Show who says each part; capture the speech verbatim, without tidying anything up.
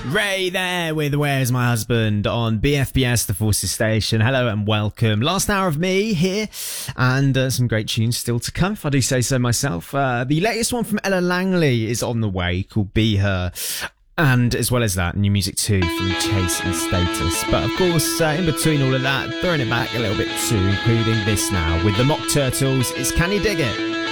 Speaker 1: Ray there with Where's My Husband on B F B S, the Forces Station. Hello and welcome. Last hour of me here, and uh, some great tunes still to come, if I do say so myself. Uh, the latest one from Ella Langley is on the way, called Be Her. And as well as that, new music too from Chase and Status. But of course, uh, in between all of that, throwing it back a little bit too, including this now with the Mock Turtles, it's Can You Dig It?